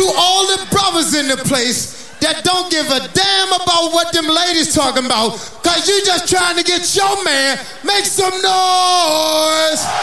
you all the brothers in the place that don't give a damn about what them ladies talking about, cause you just trying to get your man, make some noise.